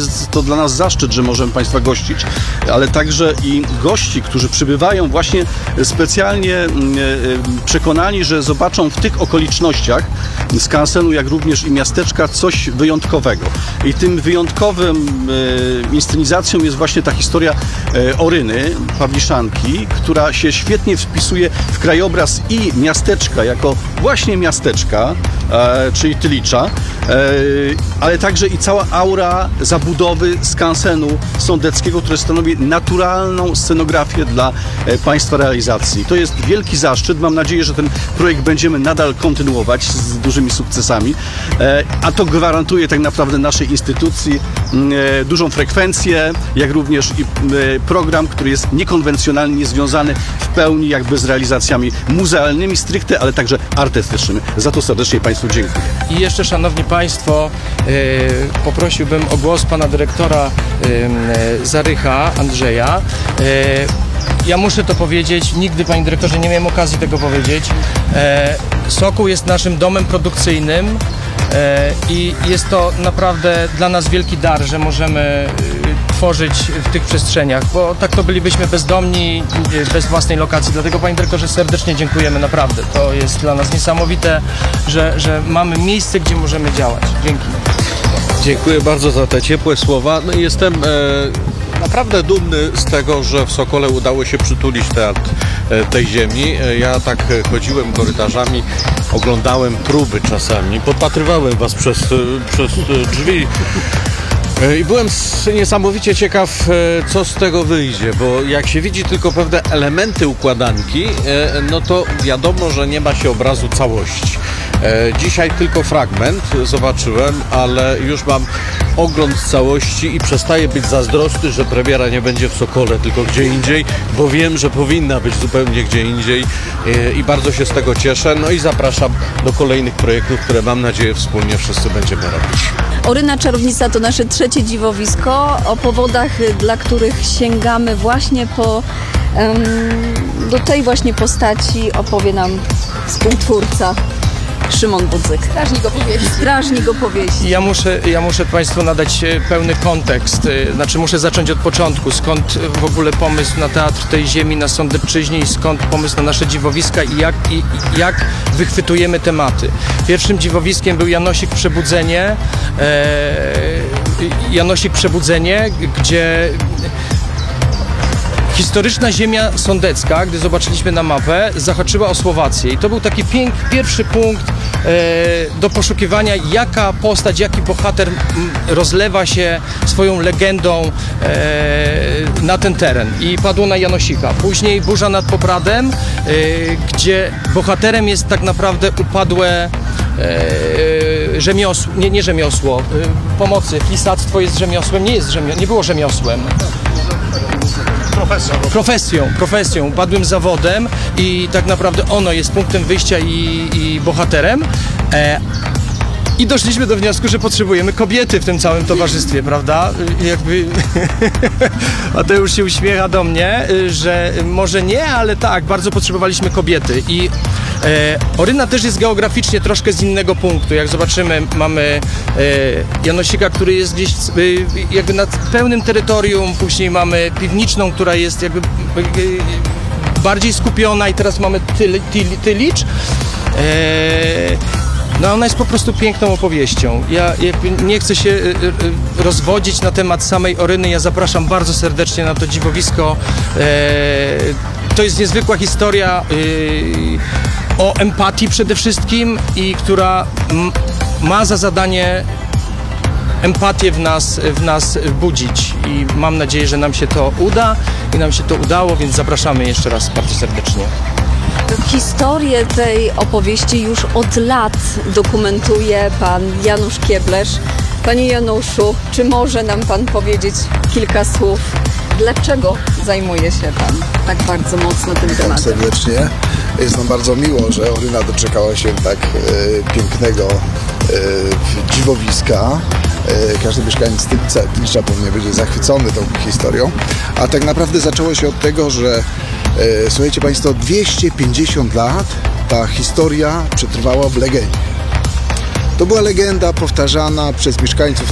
jest to dla nas zaszczyt, że możemy Państwa gościć, ale także i gości, którzy przybywają właśnie specjalnie przekonani, że zobaczą w tych okolicznościach skansenu, jak również i miasteczka coś wyjątkowego. I tym wyjątkowym inscenizacją jest właśnie ta historia Oryny, Pawliszanki, która się świetnie wpisuje w krajobraz i miasteczka jako właśnie miasteczka, czyli Tylicza, ale także i cała aura zabudowy skansenu sądeckiego, które stanowi naturalną scenografię dla Państwa realizacji. To jest wielki zaszczyt. Mam nadzieję, że ten projekt będziemy nadal kontynuować z dużymi sukcesami, a to gwarantuje tak naprawdę naszej instytucji dużą frekwencję, jak również i program, który jest niekonwencjonalnie związany w pełni jakby z realizacjami muzealnymi stricte, ale także artystycznymi. Za to serdecznie Państwu dziękuję. I jeszcze, szanowni Państwo, poprosiłbym o głos pana dyrektora Zarycha, Andrzeja. Ja muszę to powiedzieć, nigdy, panie dyrektorze, nie miałem okazji tego powiedzieć. Sokół jest naszym domem produkcyjnym i jest to naprawdę dla nas wielki dar, że możemy tworzyć w tych przestrzeniach, bo tak to bylibyśmy bezdomni, bez własnej lokacji. Dlatego, panie dyrektorze, serdecznie dziękujemy, naprawdę. To jest dla nas niesamowite, że mamy miejsce, gdzie możemy działać. Dzięki. Dziękuję bardzo za te ciepłe słowa. No i jestem naprawdę dumny z tego, że w Sokole udało się przytulić teatr tej ziemi. Ja tak chodziłem korytarzami, oglądałem próby czasami, podpatrywałem was przez drzwi. I byłem niesamowicie ciekaw, co z tego wyjdzie, bo jak się widzi tylko pewne elementy układanki, no to wiadomo, że nie ma się obrazu całości. Dzisiaj tylko fragment zobaczyłem, ale już mam ogląd całości i przestaję być zazdrosny, że premiera nie będzie w Sokole, tylko gdzie indziej, bo wiem, że powinna być zupełnie gdzie indziej i bardzo się z tego cieszę. No i zapraszam do kolejnych projektów, które mam nadzieję wspólnie wszyscy będziemy robić. Oryna Czarownica to nasze trzecie dziwowisko. O powodach, dla których sięgamy właśnie do tej właśnie postaci, opowie nam współtwórca Szymon Budzyk. Strażnik opowieści. Ja muszę Państwu nadać pełny kontekst. Znaczy muszę zacząć od początku. Skąd w ogóle pomysł na Teatr tej Ziemi na Sądecczyźnie i skąd pomysł na nasze dziwowiska i jak wychwytujemy tematy. Pierwszym dziwowiskiem był Janosik Przebudzenie, gdzie historyczna ziemia sądecka, gdy zobaczyliśmy na mapę, zahaczyła o Słowację. I to był taki pierwszy punkt do poszukiwania, jaka postać, jaki bohater rozlewa się swoją legendą na ten teren. I padło na Janosika. Później Burza nad Popradem, gdzie bohaterem jest tak naprawdę upadłe rzemiosło, nie rzemiosło, pomocy. Flisactwo jest rzemiosłem, nie było rzemiosłem. Profesją, upadłym zawodem i tak naprawdę ono jest punktem wyjścia i bohaterem. I doszliśmy do wniosku, że potrzebujemy kobiety w tym całym towarzystwie, prawda? Jakby Mateusz się uśmiecha do mnie, że może nie, ale tak, bardzo potrzebowaliśmy kobiety. I Oryna też jest geograficznie troszkę z innego punktu. Jak zobaczymy, mamy Janosika, który jest gdzieś jakby nad pełnym terytorium, później mamy Piwniczną, która jest jakby bardziej skupiona i teraz mamy Tylicz. No ona jest po prostu piękną opowieścią. Ja nie chcę się rozwodzić na temat samej Oryny. Ja zapraszam bardzo serdecznie na to dziwowisko. To jest niezwykła historia o empatii przede wszystkim i która ma za zadanie empatię w nas budzić. I mam nadzieję, że nam się to uda i nam się to udało, więc zapraszamy jeszcze raz bardzo serdecznie. Historię tej opowieści już od lat dokumentuje pan Janusz Kieblesz. Panie Januszu, czy może nam pan powiedzieć kilka słów, dlaczego zajmuje się pan tak bardzo mocno tym tematem? Serdecznie. Jest nam bardzo miło, że Oryna doczekała się tak pięknego dziwowiska. Każdy mieszkaniec Tylicza powinien być zachwycony tą historią. A tak naprawdę zaczęło się od tego, że słuchajcie Państwo, 250 lat ta historia przetrwała w legendzie. To była legenda powtarzana przez mieszkańców